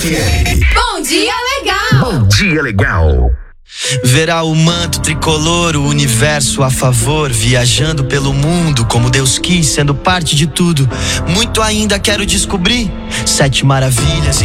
FM. Bom dia legal! Bom dia legal. Verá o manto tricolor, o universo a favor, viajando pelo mundo como Deus quis, sendo parte de tudo. Muito ainda quero descobrir, 7 maravilhas.